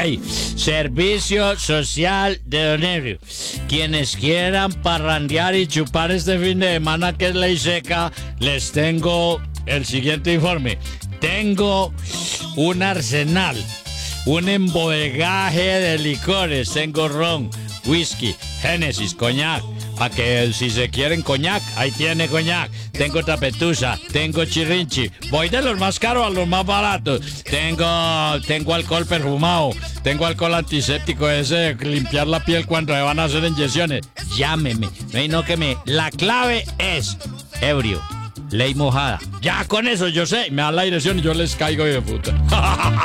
Servicio social de Don Ebrio. Quienes quieran parrandear y chupar este fin de semana que es ley seca, les tengo el siguiente informe. Tengo un arsenal, un embodegaje de licores. Tengo ron, whisky, Génesis, coñac. Para que si se quieren coñac, ahí tiene coñac. Tengo tapetusa, tengo chirrinchi. Voy de los más caros a los más baratos. Tengo alcohol perfumado. Tengo alcohol antiséptico ese de limpiar la piel cuando se van a hacer inyecciones. Llámeme. La clave es ebrio, ley mojada. Ya con eso yo sé. Me dan la dirección y yo les caigo de puta.